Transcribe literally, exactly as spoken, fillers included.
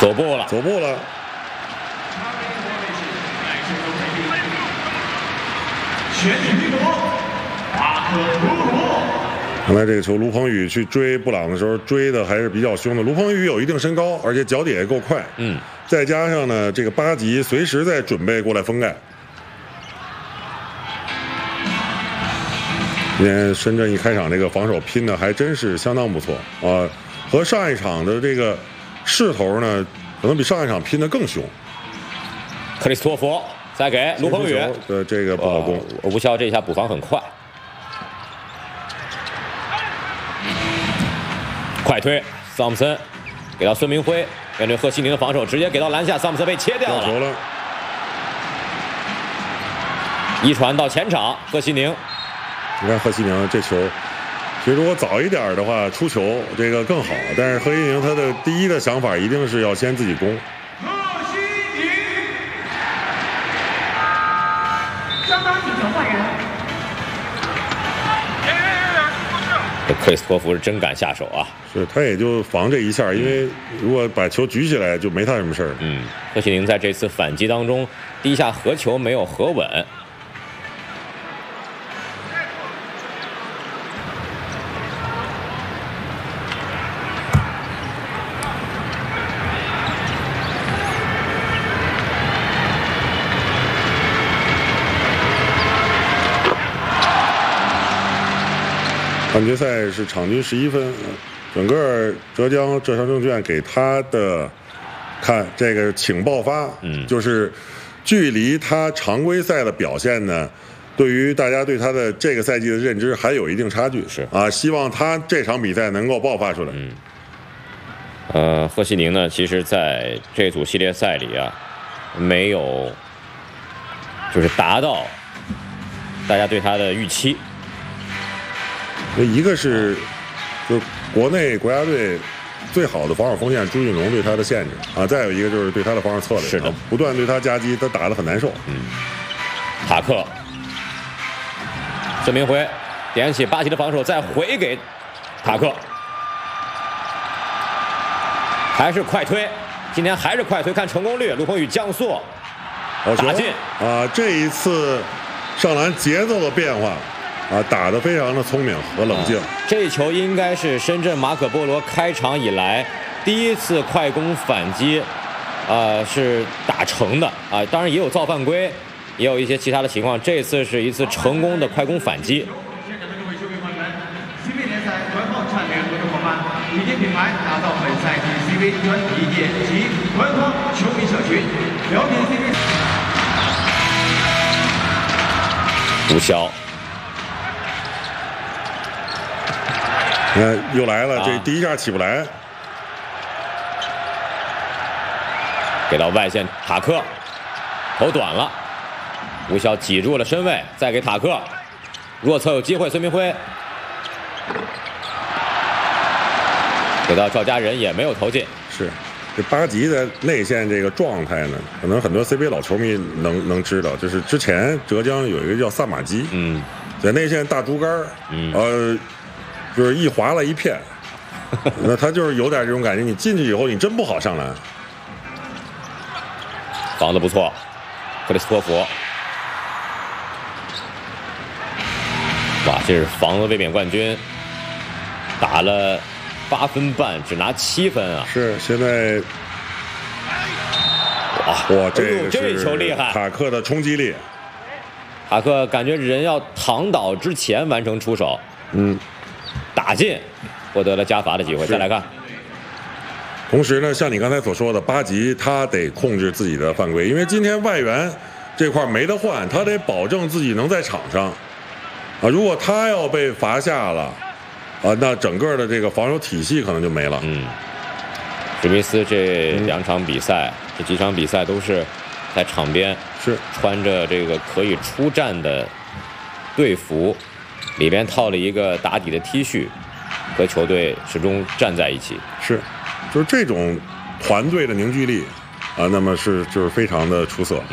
走步了， 走步了。 全体绿魔，马可波罗。 刚才这个球，卢鹏宇去追布朗的时候，追的还是比较凶的。卢鹏宇有一定身高，而且脚底也够快。 嗯， 再加上呢，这个巴吉随时在准备过来封盖。今天深圳一开场这个防守拼的还真是相当不错啊，和上一场的这个势头呢，可能比上一场拼的更凶。 克里斯托弗再给卢鹏宇的这个不好攻， 呃、吴骁这一下补防很快，快推桑普森给到孙明辉，面对贺西宁的防守，直接给到篮下，桑普森被切掉了。 球了， 一传到前场，贺西宁。 你看贺西宁这球，其实如果早一点的话出球这个更好，但是贺西宁他的第一的想法一定是要先自己攻。 贺西宁，相当请求换人。 这克里斯托弗是真敢下手啊！ 是他也就防这一下，因为如果把球举起来就没他什么事儿。 嗯，贺西宁在这次反击当中，第一下合球没有合稳。 半决赛是场均十一分，整个浙江浙商证券给他的看这个请爆发， 嗯， 就是距离他常规赛的表现呢，对于大家对他的这个赛季的认知还有一定差距， 是啊，希望他这场比赛能够爆发出来。 嗯，呃，贺西宁呢，其实在这组系列赛里啊，没有就是达到大家对他的预期。 那一个是，就国内国家队最好的防守锋线朱俊龙对他的限制啊，再有一个就是对他的防守策略， 是的， 啊、不断对他夹击，他打得很难受。 嗯，塔克，孙明辉点起巴西的防守，再回给塔克，还是快推，今天还是快推，看成功率，卢鹏宇降速，打进啊！这一次上篮节奏的变化。啊，打得非常的聪明和冷静。 啊、这一球应该是深圳马可波罗开场以来第一次快攻反击，呃，是打成的啊。当然也有造犯规，也有一些其他的情况。这次是一次成功的快攻反击。 现场的各位球迷朋友们 ，C B 联赛官方战略合作伙伴，理念品牌打造本赛季 C B 专理念及官方球迷社群，了解 C B。 吴骁。 你看又来了，这第一下起不来， 给到外线塔克，投短了，吴骁挤住了身位，再给塔克，弱侧有机会，孙明辉给到赵家人也没有投进。 是，这巴吉的内线这个状态呢，可能很多 C B A 老球迷能能知道，就是之前浙江有一个叫萨马基， 嗯， 在内线大竹竿，嗯，呃。就是一划了一片，那他就是有点这种感觉。你进去以后，你真不好上篮。 防得不错，克里斯托弗。哇，这是防的卫冕冠军，打了八分半，只拿七分啊！ 是现在， 哇哇，这个这球厉害， 塔克的冲击力。 塔克感觉人要躺倒之前完成出手， 嗯。 打进，获得了加罚的机会。再来看， 同时呢，像你刚才所说的，巴吉他得控制自己的犯规，因为今天外援这块没得换，他得保证自己能在场上啊。如果他要被罚下了啊，那整个的这个防守体系可能就没了。 嗯，史密斯这两场比赛，嗯、这几场比赛都是在场边是穿着这个可以出战的队服。里边套了一个打底的 T 恤，和球队始终站在一起。 是，就是这种团队的凝聚力啊，那么是就是非常的出色。